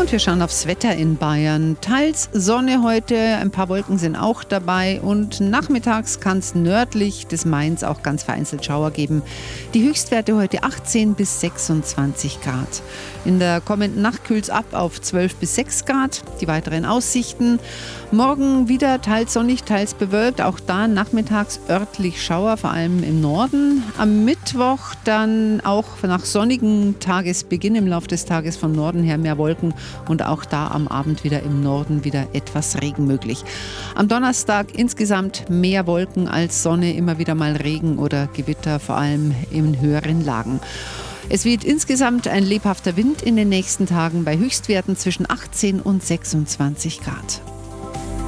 Und wir schauen aufs Wetter in Bayern. Teils Sonne heute, ein paar Wolken sind auch dabei und nachmittags kann es nördlich des Mains auch ganz vereinzelt Schauer geben. Die Höchstwerte heute 18 bis 26 Grad. In der kommenden Nacht kühlt es ab auf 12 bis 6 Grad. Die weiteren Aussichten: morgen wieder teils sonnig, teils bewölkt. Auch da nachmittags örtlich Schauer, vor allem im Norden. Am Mittwoch dann auch nach sonnigem Tagesbeginn im Laufe des Tages von Norden her mehr Wolken und auch da am Abend wieder im Norden wieder etwas Regen möglich. Am Donnerstag insgesamt mehr Wolken als Sonne, immer wieder mal Regen oder Gewitter, vor allem in höheren Lagen. Es weht insgesamt ein lebhafter Wind in den nächsten Tagen bei Höchstwerten zwischen 18 und 26 Grad.